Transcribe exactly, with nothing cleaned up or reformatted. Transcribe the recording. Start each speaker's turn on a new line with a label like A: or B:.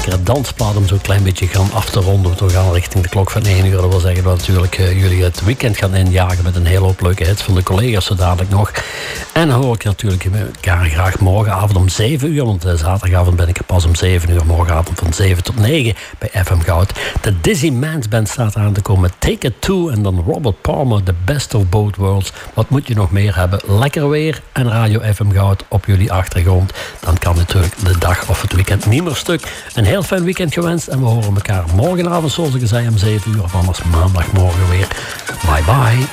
A: lekkere dansplaat om zo'n klein beetje gaan af te ronden. We gaan richting de klok van één uur. Dat wil zeggen dat natuurlijk uh, jullie het weekend gaan injagen met een hele hoop leuke hits van de collega's zo dadelijk nog. En dan hoor ik natuurlijk elkaar graag morgenavond om zeven uur, want uh, zaterdagavond ben ik er pas om zeven uur. Morgenavond van zeven tot negen bij F M Goud. De Dizzy Mans Band staat aan te komen. Take It Two en dan Robert Palmer, The Best of Both Worlds. Wat moet je nog meer hebben? Lekker weer en Radio F M Goud op jullie achtergrond. Dan kan natuurlijk de dag of het weekend niet meer stuk. Een heel fijn weekend gewenst en we horen elkaar morgenavond zoals ik zei om zeven uur of anders maandagmorgen weer. Bye bye.